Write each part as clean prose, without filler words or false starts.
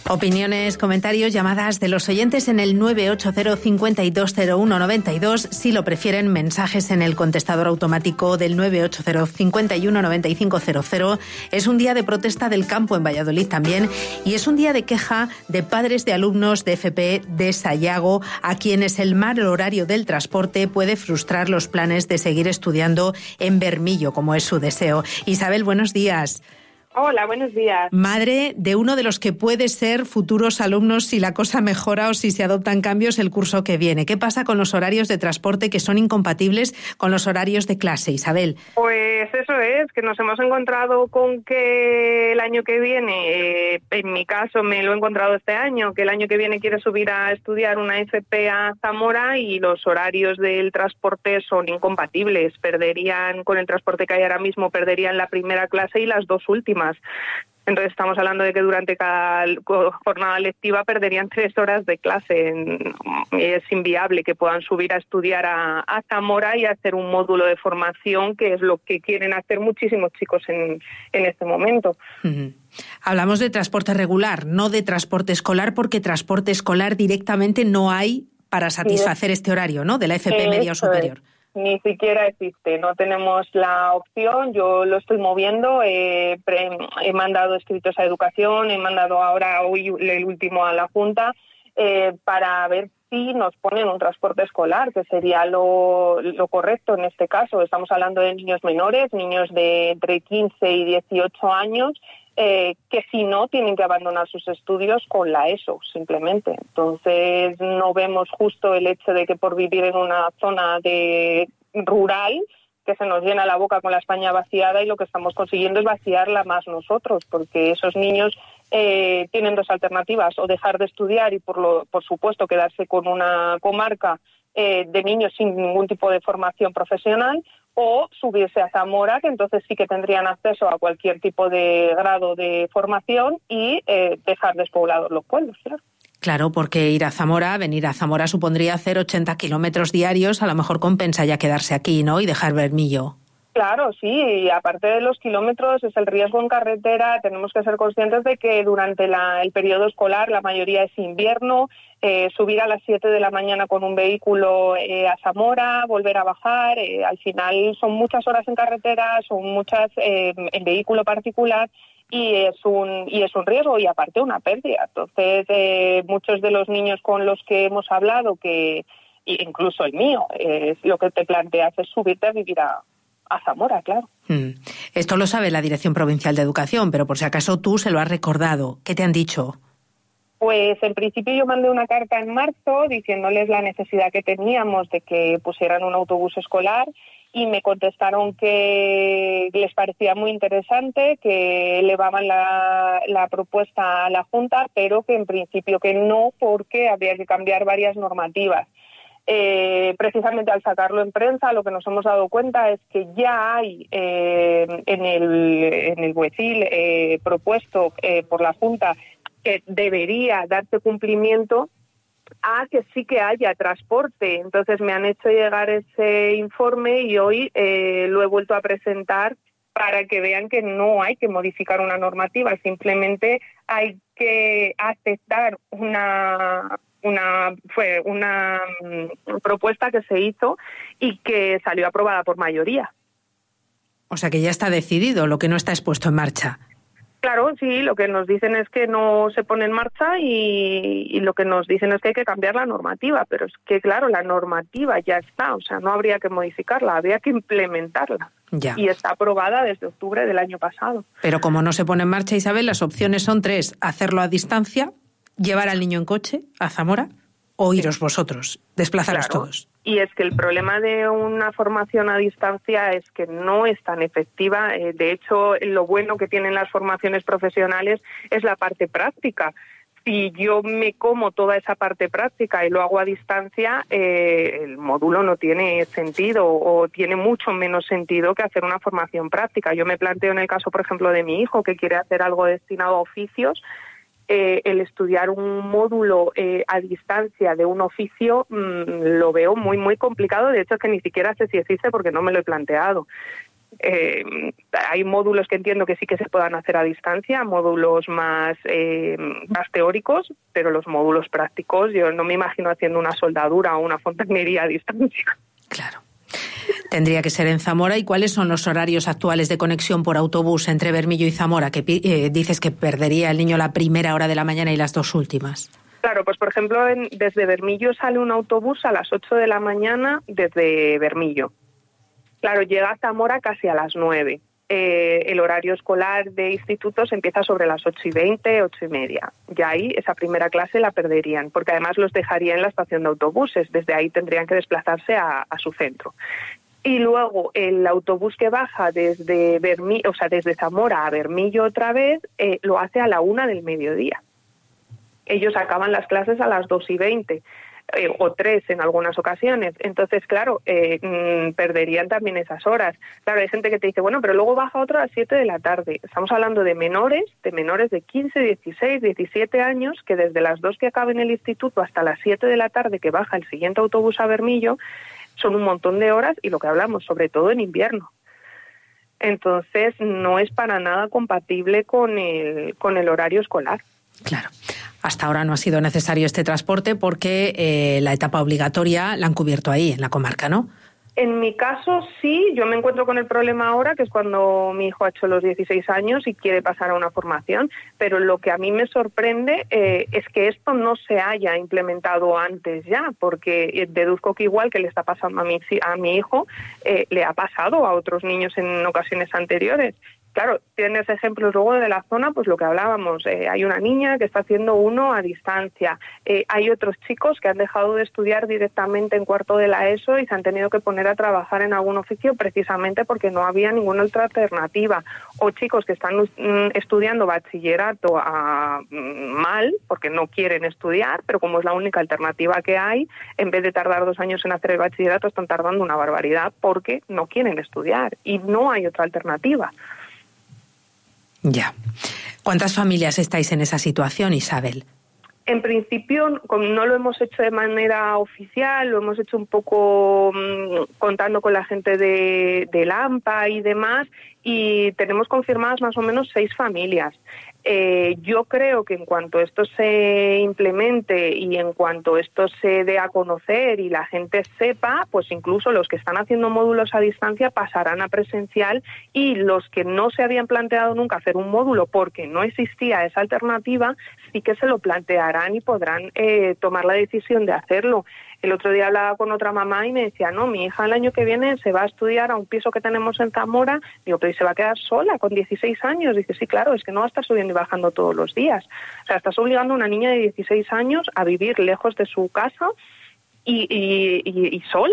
Opiniones, comentarios, llamadas de los oyentes en el 980520192. Si lo prefieren, mensajes en el contestador automático del 980519500. Es un día de protesta del campo en Valladolid también, y es un día de queja de padres de alumnos de FP de Sayago, a quienes el mal horario del transporte puede frustrar los planes de seguir estudiando en Bermillo, como es su deseo. Isabel, buenos días. Hola, buenos días. Madre de uno de los que puede ser futuros alumnos si la cosa mejora o si se adoptan cambios el curso que viene. ¿Qué pasa con los horarios de transporte que son incompatibles con los horarios de clase, Isabel? Pues eso es, que nos hemos encontrado con que el año que viene, en mi caso me lo he encontrado este año, que el año que viene quiere subir a estudiar una FP a Zamora y los horarios del transporte son incompatibles. Perderían, con el transporte que hay ahora mismo, perderían la primera clase y las dos últimas. Entonces estamos hablando de que durante cada jornada lectiva perderían 3 horas de clase. Es inviable que puedan subir a estudiar a Zamora y hacer un módulo de formación, que es lo que quieren hacer muchísimos chicos en este momento. Uh-huh. Hablamos de transporte regular, no de transporte escolar, porque transporte escolar directamente no hay para satisfacer este horario, ¿no?, de la FP media o superior. Ni siquiera existe, no tenemos la opción. Yo lo estoy moviendo, he mandado escritos a Educación, he mandado ahora hoy el último a la Junta para ver si nos ponen un transporte escolar, que sería lo correcto en este caso. Estamos hablando de niños menores, niños de entre 15 y 18 años, que si no tienen que abandonar sus estudios con la ESO, simplemente. Entonces no vemos justo el hecho de que por vivir en una zona rural, que se nos llena la boca con la España vaciada, y lo que estamos consiguiendo es vaciarla más nosotros, porque esos niños tienen dos alternativas: o dejar de estudiar y por supuesto quedarse con una comarca de niños sin ningún tipo de formación profesional, o subirse a Zamora, que entonces sí que tendrían acceso a cualquier tipo de grado de formación, y dejar despoblados los pueblos, claro. Claro, porque venir a Zamora supondría hacer 80 kilómetros diarios, a lo mejor compensa ya quedarse aquí, ¿no?, y dejar Bermillo. Claro, sí, y aparte de los kilómetros es el riesgo en carretera. Tenemos que ser conscientes de que durante el periodo escolar, la mayoría es invierno, subir a las 7 de la mañana con un vehículo a Zamora, volver a bajar, al final son muchas horas en carretera, son muchas en vehículo particular, y es un riesgo y aparte una pérdida. Entonces, muchos de los niños con los que hemos hablado, que incluso el mío, lo que te planteas es subirte a vivir a Zamora, claro. Esto lo sabe la Dirección Provincial de Educación, pero por si acaso tú se lo has recordado. ¿Qué te han dicho? Pues en principio yo mandé una carta en marzo diciéndoles la necesidad que teníamos de que pusieran un autobús escolar, y me contestaron que les parecía muy interesante, que elevaban la propuesta a la Junta, pero que en principio que no, porque habría que cambiar varias normativas. Precisamente al sacarlo en prensa, lo que nos hemos dado cuenta es que ya hay en el BUECIL propuesto por la Junta que debería darse cumplimiento a que sí que haya transporte. Entonces me han hecho llegar ese informe y hoy lo he vuelto a presentar para que vean que no hay que modificar una normativa, simplemente hay que aceptar una propuesta que se hizo y que salió aprobada por mayoría. O sea que ya está decidido, lo que no está expuesto en marcha. Claro, sí, lo que nos dicen es que no se pone en marcha y lo que nos dicen es que hay que cambiar la normativa, pero es que, claro, la normativa ya está, o sea, no habría que modificarla, habría que implementarla. Ya. Y está aprobada desde octubre del año pasado. Pero como no se pone en marcha, Isabel, las opciones son 3: hacerlo a distancia, llevar al niño en coche a Zamora, o iros vosotros, desplazaros todos. Y es que el problema de una formación a distancia es que no es tan efectiva. De hecho, lo bueno que tienen las formaciones profesionales es la parte práctica. Si yo me como toda esa parte práctica y lo hago a distancia, el módulo no tiene sentido, o tiene mucho menos sentido que hacer una formación práctica. Yo me planteo en el caso, por ejemplo, de mi hijo, que quiere hacer algo destinado a oficios, el estudiar un módulo a distancia de un oficio lo veo muy, muy complicado. De hecho, es que ni siquiera sé si existe porque no me lo he planteado. Hay módulos que entiendo que sí que se puedan hacer a distancia, módulos más teóricos, pero los módulos prácticos yo no me imagino haciendo una soldadura o una fontanería a distancia. Claro. Tendría que ser en Zamora. ¿Y cuáles son los horarios actuales de conexión por autobús entre Bermillo y Zamora? Que dices que perdería el niño la primera hora de la mañana y las dos últimas. Claro, pues por ejemplo, desde Bermillo sale un autobús a las 8 de la mañana desde Bermillo. Claro, llega a Zamora casi a las 9. El horario escolar de institutos empieza sobre las 8:20, 8:30. Ya ahí esa primera clase la perderían, porque además los dejaría en la estación de autobuses. Desde ahí tendrían que desplazarse a su centro. Y luego el autobús que baja desde desde Zamora a Bermillo otra vez, lo hace a la 1 del mediodía. Ellos acaban las clases a las 2:20. O 3 en algunas ocasiones. Entonces, claro, perderían también esas horas. Claro, hay gente que te dice, bueno, pero luego baja otro a las 7 de la tarde. Estamos hablando de menores de 15, 16, 17 años, que desde las 2 que acaben el instituto hasta las 7 de la tarde que baja el siguiente autobús a Bermillo, son un montón de horas y lo que hablamos, sobre todo en invierno. Entonces, no es para nada compatible con el horario escolar. Claro. Hasta ahora no ha sido necesario este transporte porque la etapa obligatoria la han cubierto ahí, en la comarca, ¿no? En mi caso, sí. Yo me encuentro con el problema ahora, que es cuando mi hijo ha hecho los 16 años y quiere pasar a una formación, pero lo que a mí me sorprende es que esto no se haya implementado antes ya, porque deduzco que igual que le está pasando a mi hijo, le ha pasado a otros niños en ocasiones anteriores. Claro, tienes ejemplos luego de la zona, pues lo que hablábamos, hay una niña que está haciendo uno a distancia, hay otros chicos que han dejado de estudiar directamente en cuarto de la ESO y se han tenido que poner a trabajar en algún oficio precisamente porque no había ninguna otra alternativa, o chicos que están estudiando bachillerato mal porque no quieren estudiar, pero como es la única alternativa que hay, en vez de tardar 2 años en hacer el bachillerato están tardando una barbaridad porque no quieren estudiar y no hay otra alternativa. Ya. ¿Cuántas familias estáis en esa situación, Isabel? En principio, no lo hemos hecho de manera oficial, lo hemos hecho un poco contando con la gente del AMPA y demás, y tenemos confirmadas más o menos 6 familias. Yo creo que en cuanto esto se implemente y en cuanto esto se dé a conocer y la gente sepa, pues incluso los que están haciendo módulos a distancia pasarán a presencial, y los que no se habían planteado nunca hacer un módulo porque no existía esa alternativa, sí que se lo plantearán y podrán tomar la decisión de hacerlo. El otro día hablaba con otra mamá y me decía, no, mi hija el año que viene se va a estudiar a un piso que tenemos en Zamora. Digo, pero ¿y se va a quedar sola con 16 años? Dice, sí, claro, es que no va a estar subiendo y bajando todos los días. O sea, estás obligando a una niña de 16 años a vivir lejos de su casa y sola.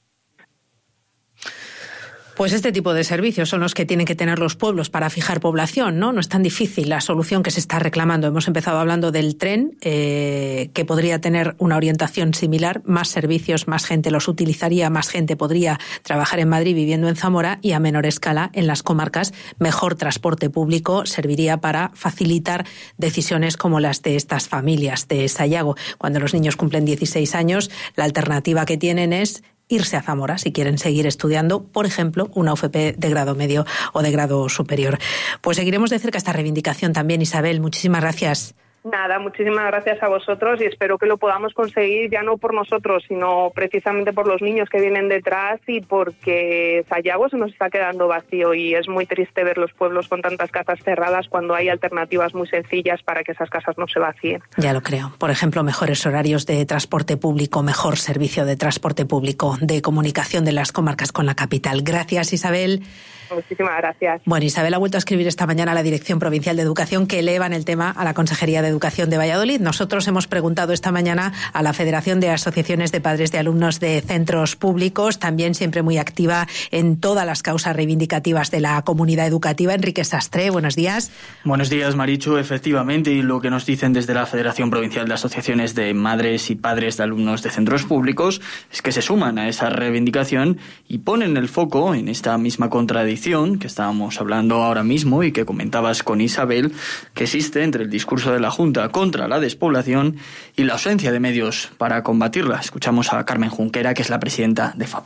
Pues este tipo de servicios son los que tienen que tener los pueblos para fijar población, ¿no? No es tan difícil la solución que se está reclamando. Hemos empezado hablando del tren, que podría tener una orientación similar, más servicios, más gente los utilizaría, más gente podría trabajar en Madrid viviendo en Zamora, y a menor escala en las comarcas, mejor transporte público serviría para facilitar decisiones como las de estas familias de Sayago. Cuando los niños cumplen 16 años, la alternativa que tienen es irse a Zamora si quieren seguir estudiando, por ejemplo, una UFP de grado medio o de grado superior. Pues seguiremos de cerca esta reivindicación también, Isabel. Muchísimas gracias. Nada, muchísimas gracias a vosotros y espero que lo podamos conseguir ya no por nosotros, sino precisamente por los niños que vienen detrás y porque Sayago se nos está quedando vacío y es muy triste ver los pueblos con tantas casas cerradas cuando hay alternativas muy sencillas para que esas casas no se vacíen. Ya lo creo. Por ejemplo, mejores horarios de transporte público, mejor servicio de transporte público, de comunicación de las comarcas con la capital. Gracias, Isabel. Muchísimas gracias. Bueno, Isabel ha vuelto a escribir esta mañana a la Dirección Provincial de Educación que elevan el tema a la Consejería de Educación de Valladolid. Nosotros hemos preguntado esta mañana a la Federación de Asociaciones de Padres de Alumnos de Centros Públicos, también siempre muy activa en todas las causas reivindicativas de la comunidad educativa. Enrique Sastre, buenos días. Buenos días, Marichu. Efectivamente, y lo que nos dicen desde la Federación Provincial de Asociaciones de Madres y Padres de Alumnos de Centros Públicos es que se suman a esa reivindicación y ponen el foco en esta misma contradicción que estábamos hablando ahora mismo y que comentabas con Isabel, que existe entre el discurso de la Junta contra la despoblación y la ausencia de medios para combatirla. Escuchamos a Carmen Junquera, que es la presidenta de FAPA.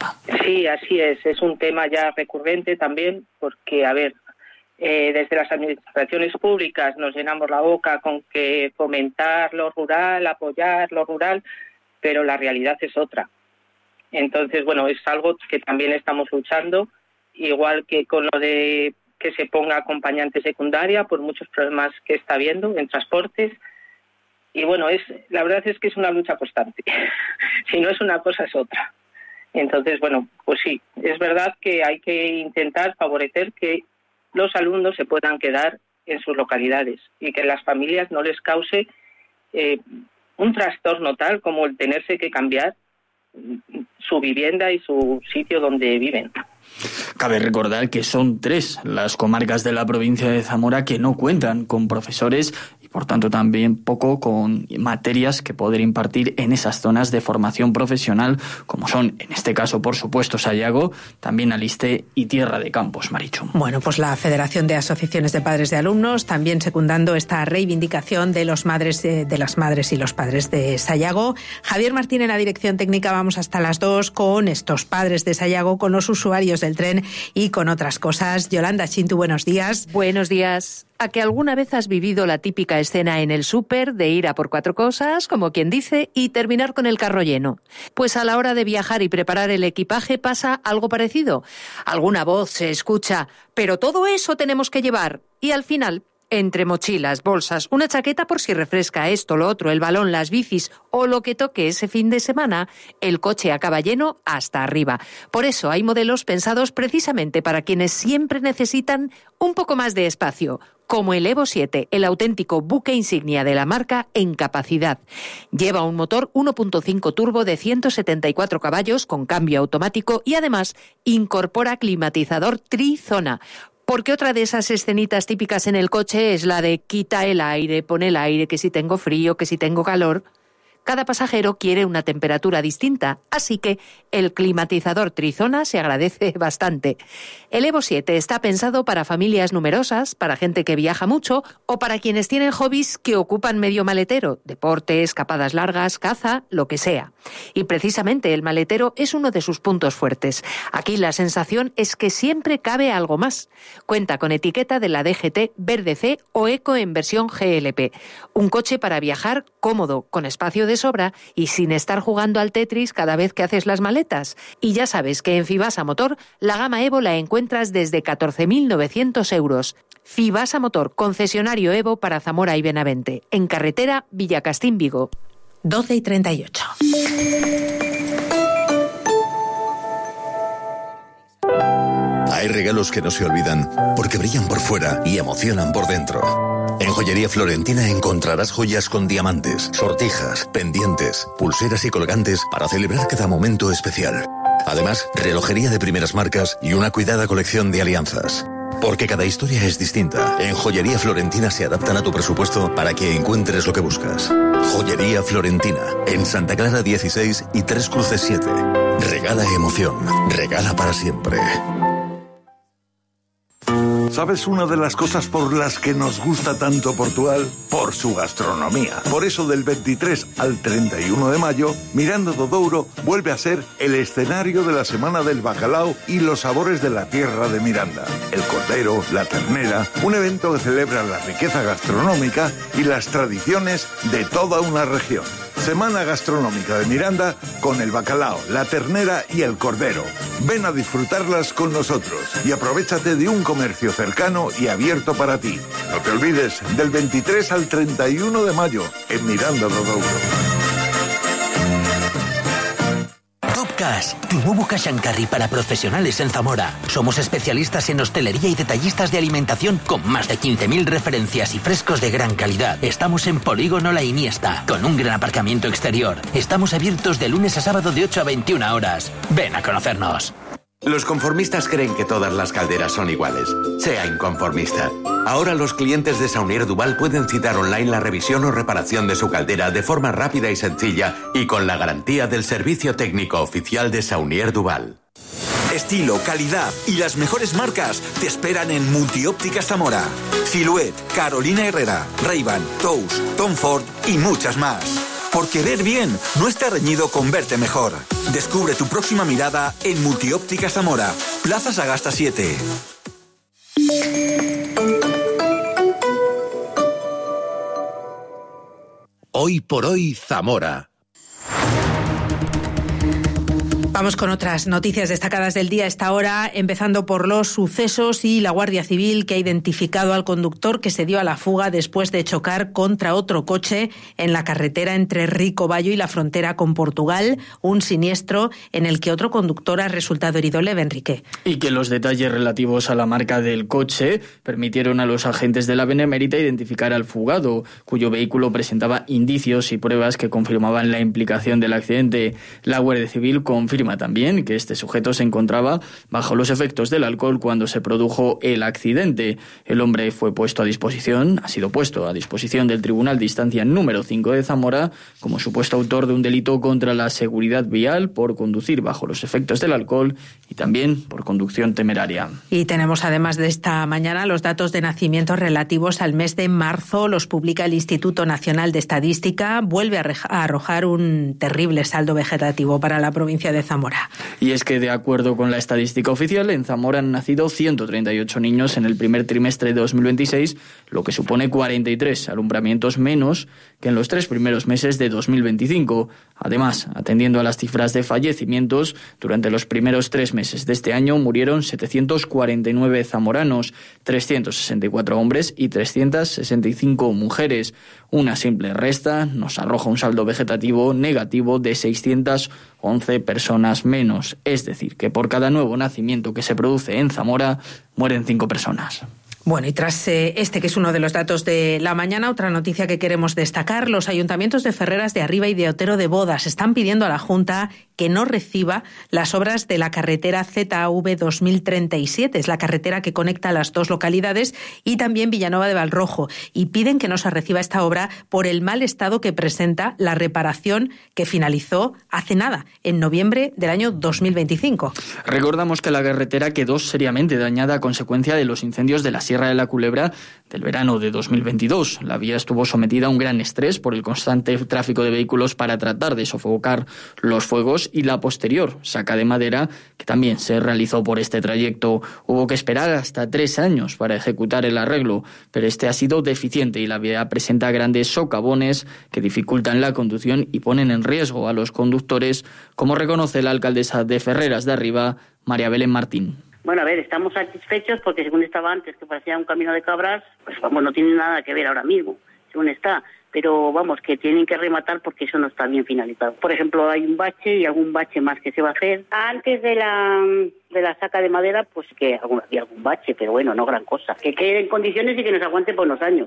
Sí, así es. Es un tema ya recurrente también porque, desde las administraciones públicas nos llenamos la boca con que fomentar lo rural, apoyar lo rural, pero la realidad es otra. Entonces, es algo que también estamos luchando, igual que con lo de que se ponga acompañante secundaria por muchos problemas que está habiendo en transportes. Y la verdad es que es una lucha constante. Si no es una cosa, es otra. Entonces, pues sí, es verdad que hay que intentar favorecer que los alumnos se puedan quedar en sus localidades y que las familias no les cause un trastorno tal como el tenerse que cambiar su vivienda y su sitio donde viven. Cabe recordar que son 3 las comarcas de la provincia de Zamora que no cuentan con profesores y por tanto también poco con materias que poder impartir en esas zonas de formación profesional, como son, en este caso, por supuesto, Sayago, también Aliste y Tierra de Campos, Marichu. Bueno, pues la Federación de Asociaciones de Padres de Alumnos también secundando esta reivindicación de las madres y los padres de Sayago. Javier Martín en la dirección técnica, vamos hasta las 2 con estos padres de Sayago, con los usuarios del tren y con otras cosas. Yolanda Chintu, buenos días. Buenos días. ¿A que alguna vez has vivido la típica escena en el súper de ir a por 4 cosas, como quien dice, y terminar con el carro lleno? Pues a la hora de viajar y preparar el equipaje pasa algo parecido. Alguna voz se escucha, pero todo eso tenemos que llevar. Y al final, entre mochilas, bolsas, una chaqueta por si refresca esto, lo otro, el balón, las bicis o lo que toque ese fin de semana, el coche acaba lleno hasta arriba. Por eso hay modelos pensados precisamente para quienes siempre necesitan un poco más de espacio, como el Evo 7, el auténtico buque insignia de la marca en capacidad. Lleva un motor 1.5 turbo de 174 caballos con cambio automático y además incorpora climatizador trizona. Porque otra de esas escenitas típicas en el coche es la de quita el aire, pon el aire, que si tengo frío, que si tengo calor. Cada pasajero quiere una temperatura distinta, así que el climatizador trizona se agradece bastante. El Evo 7 está pensado para familias numerosas, para gente que viaja mucho o para quienes tienen hobbies que ocupan medio maletero, deporte, escapadas largas, caza, lo que sea. Y precisamente el maletero es uno de sus puntos fuertes. Aquí la sensación es que siempre cabe algo más. Cuenta con etiqueta de la DGT Verde C o Eco en versión GLP. Un coche para viajar cómodo, con espacio de sobra y sin estar jugando al Tetris cada vez que haces las maletas. Y ya sabes que en Fibasa Motor la gama Evo la encuentras desde 14.900 euros. Fibasa Motor, concesionario Evo para Zamora y Benavente. En carretera Villacastín-Vigo. 12:38. Hay regalos que no se olvidan porque brillan por fuera y emocionan por dentro. En Joyería Florentina encontrarás joyas con diamantes, sortijas, pendientes, pulseras y colgantes para celebrar cada momento especial. Además, relojería de primeras marcas y una cuidada colección de alianzas. Porque cada historia es distinta. En Joyería Florentina se adaptan a tu presupuesto para que encuentres lo que buscas. Joyería Florentina, en Santa Clara 16 y Tres Cruces 7. Regala emoción, regala para siempre. ¿Sabes una de las cosas por las que nos gusta tanto Portugal? Por su gastronomía. Por eso del 23 al 31 de mayo, Miranda do Douro vuelve a ser el escenario de la Semana del Bacalao y los sabores de la tierra de Miranda. El cordero, la ternera, un evento que celebra la riqueza gastronómica y las tradiciones de toda una región. Semana Gastronómica de Miranda con el bacalao, la ternera y el cordero. Ven a disfrutarlas con nosotros y aprovéchate de un comercio cercano y abierto para ti. No te olvides, del 23 al 31 de mayo en Miranda do Douro. Topcas, tu nuevo cash and carry para profesionales en Zamora. Somos especialistas en hostelería y detallistas de alimentación con más de 15.000 referencias y frescos de gran calidad. Estamos en Polígono La Iniesta, con un gran aparcamiento exterior. Estamos abiertos de lunes a sábado de 8 a 21 horas. Ven a conocernos. Los conformistas creen que todas las calderas son iguales. Sea inconformista. Ahora los clientes de Saunier Duval pueden citar online la revisión o reparación de su caldera de forma rápida y sencilla y con la garantía del servicio técnico oficial de Saunier Duval. Estilo, calidad y las mejores marcas te esperan en Multiópticas Zamora. Silhouette, Carolina Herrera, Ray-Ban, Tous, Tom Ford y muchas más. Porque ver bien no está reñido con verte mejor. Descubre tu próxima mirada en Multióptica Zamora, Plaza Sagasta 7. Hoy por hoy, Zamora. Vamos con otras noticias destacadas del día a esta hora, empezando por los sucesos y la Guardia Civil, que ha identificado al conductor que se dio a la fuga después de chocar contra otro coche en la carretera entre Ricobayo y la frontera con Portugal, un siniestro en el que otro conductor ha resultado herido leve, Enrique. Y que los detalles relativos a la marca del coche permitieron a los agentes de la Benemérita identificar al fugado, cuyo vehículo presentaba indicios y pruebas que confirmaban la implicación del accidente. La Guardia Civil confirma también que este sujeto se encontraba bajo los efectos del alcohol cuando se produjo el accidente. El hombre ha sido puesto a disposición del Tribunal de Instancia número 5 de Zamora como supuesto autor de un delito contra la seguridad vial por conducir bajo los efectos del alcohol y también por conducción temeraria. Y tenemos además de esta mañana los datos de nacimientos relativos al mes de marzo. Los publica el Instituto Nacional de Estadística. Vuelve a arrojar un terrible saldo vegetativo para la provincia de Zamora. Y es que, de acuerdo con la estadística oficial, en Zamora han nacido 138 niños en el primer trimestre de 2026, lo que supone 43 alumbramientos menos que en los 3 primeros meses de 2025. Además, atendiendo a las cifras de fallecimientos, durante los primeros 3 meses de este año murieron 749 zamoranos, 364 hombres y 365 mujeres. Una simple resta nos arroja un saldo vegetativo negativo de 611 personas menos. Es decir, que por cada nuevo nacimiento que se produce en Zamora, mueren 5 personas. Bueno, y tras este, que es uno de los datos de la mañana, otra noticia que queremos destacar: los ayuntamientos de Ferreras de Arriba y de Otero de Bodas están pidiendo a la Junta que no reciba las obras de la carretera ZAV 2037, es la carretera que conecta las dos localidades, y también Villanova de Valrojo, y piden que no se reciba esta obra por el mal estado que presenta la reparación que finalizó hace nada, en noviembre del año 2025. Recordamos que la carretera quedó seriamente dañada a consecuencia de los incendios de la Sierra de la Culebra del verano de 2022. La vía estuvo sometida a un gran estrés por el constante tráfico de vehículos para tratar de sofocar los fuegos, y la posterior saca de madera, que también se realizó por este trayecto. Hubo que esperar hasta 3 años para ejecutar el arreglo, pero este ha sido deficiente y la vía presenta grandes socavones que dificultan la conducción y ponen en riesgo a los conductores, como reconoce la alcaldesa de Ferreras de Arriba, María Belén Martín. Bueno, a ver, estamos satisfechos porque según estaba antes, que parecía un camino de cabras, pues vamos, no tiene nada que ver ahora mismo, según está. Pero vamos, que tienen que rematar porque eso no está bien finalizado. Por ejemplo, hay un bache y algún bache más que se va a hacer. Antes de la saca de madera, pues que había algún bache, pero bueno, no gran cosa. Que quede en condiciones y que nos aguante por unos años.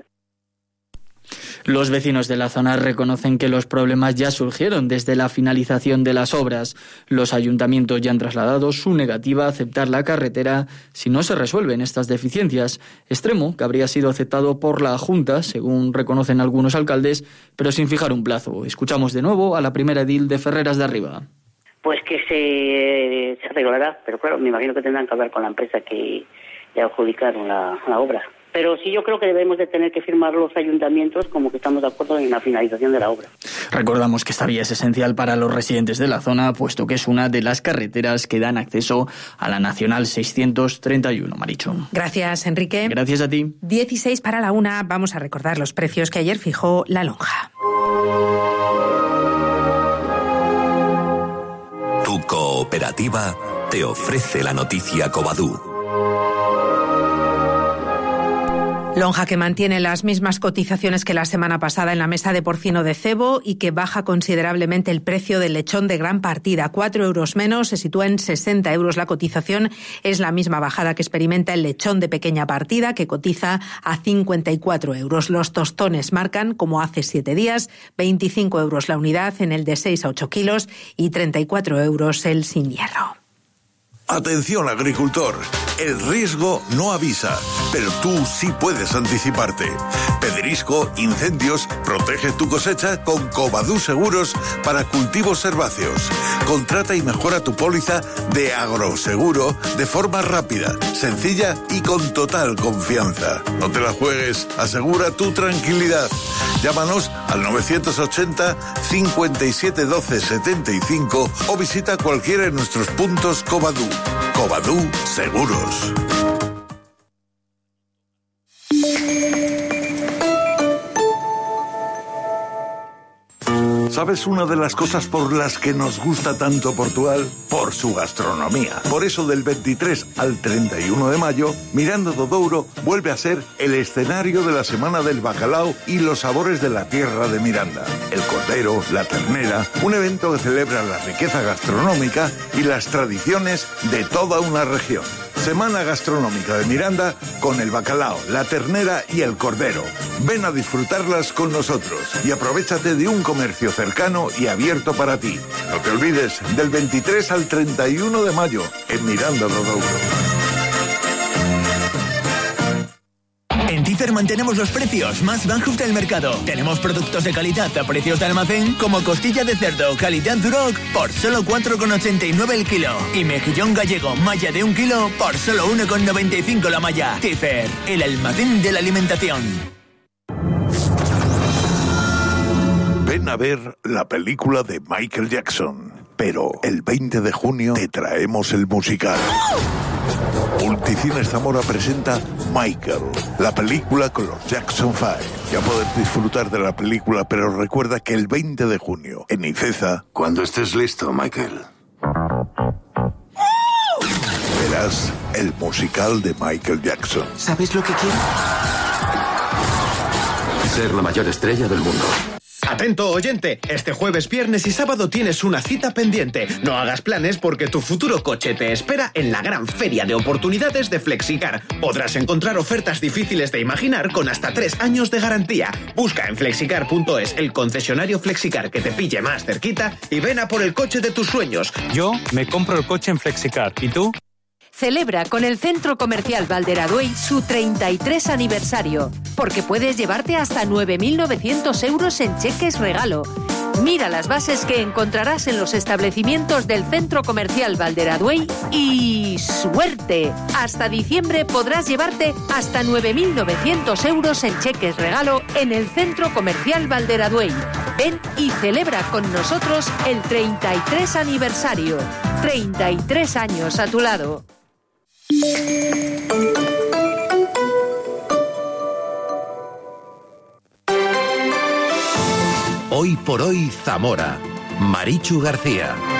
Los vecinos de la zona reconocen que los problemas ya surgieron desde la finalización de las obras. Los ayuntamientos ya han trasladado su negativa a aceptar la carretera si no se resuelven estas deficiencias, extremo que habría sido aceptado por la Junta, según reconocen algunos alcaldes, pero sin fijar un plazo. Escuchamos de nuevo a la primera edil de Ferreras de Arriba. Pues que se arreglará, pero claro, me imagino que tendrán que hablar con la empresa que le adjudicaron la obra. Pero sí, yo creo que debemos de tener que firmar los ayuntamientos como que estamos de acuerdo en la finalización de la obra. Recordamos que esta vía es esencial para los residentes de la zona, puesto que es una de las carreteras que dan acceso a la Nacional 631, Marichu. Gracias, Enrique. Gracias a ti. 16 para la 1, vamos a recordar los precios que ayer fijó La Lonja. Tu cooperativa te ofrece la noticia Covadú. Lonja, que mantiene las mismas cotizaciones que la semana pasada en la mesa de porcino de cebo y que baja considerablemente el precio del lechón de gran partida. 4 euros menos, se sitúa en 60 euros la cotización. Es la misma bajada que experimenta el lechón de pequeña partida, que cotiza a 54 euros. Los tostones marcan, como hace 7 días, 25 euros la unidad en el de 6 a 8 kilos y 34 euros el sin hierro. Atención, agricultor, el riesgo no avisa, pero tú sí puedes anticiparte. Pedrisco, incendios, protege tu cosecha con Covadú Seguros para cultivos herbáceos. Contrata y mejora tu póliza de agroseguro de forma rápida, sencilla y con total confianza. No te la juegues, asegura tu tranquilidad. Llámanos al 980 57 12 75 o visita cualquiera de nuestros puntos Covadú. Covadú Seguros. ¿Sabes una de las cosas por las que nos gusta tanto Portugal? Por su gastronomía. Por eso del 23 al 31 de mayo, Miranda do Douro vuelve a ser el escenario de la Semana del Bacalao y los sabores de la tierra de Miranda. El cordero, la ternera, un evento que celebra la riqueza gastronómica y las tradiciones de toda una región. Semana Gastronómica de Miranda con el bacalao, la ternera y el cordero. Ven a disfrutarlas con nosotros y aprovéchate de un comercio cercano y abierto para ti. No te olvides, del 23 al 31 de mayo en Miranda do Douro. En Tizer mantenemos los precios más bajos del mercado. Tenemos productos de calidad a precios de almacén como costilla de cerdo calidad Duroc por solo 4,89 el kilo y mejillón gallego malla de 1 kilo por solo 1,95 la malla. Tizer, el almacén de la alimentación. Ven a ver la película de Michael Jackson, pero el 20 de junio te traemos el musical. Multicines Zamora presenta Michael, la película con los Jackson 5. Ya poder disfrutar de la película, pero recuerda que el 20 de junio, en Ifeza... Cuando estés listo, Michael. Verás el musical de Michael Jackson. ¿Sabes lo que quiero? Ser la mayor estrella del mundo. Atento, oyente, este jueves, viernes y sábado tienes una cita pendiente. No hagas planes porque tu futuro coche te espera en la gran feria de oportunidades de Flexicar. Podrás encontrar ofertas difíciles de imaginar con hasta 3 años de garantía. Busca en flexicar.es el concesionario Flexicar que te pille más cerquita y ven a por el coche de tus sueños. Yo me compro el coche en Flexicar. ¿Y tú? Celebra con el Centro Comercial Valderaduey su 33 aniversario, porque puedes llevarte hasta 9.900 euros en cheques regalo. Mira las bases que encontrarás en los establecimientos del Centro Comercial Valderaduey y ¡suerte! Hasta diciembre podrás llevarte hasta 9.900 euros en cheques regalo en el Centro Comercial Valderaduey. Ven y celebra con nosotros el 33 aniversario. 33 años a tu lado. Hoy por hoy Zamora. Marichu García.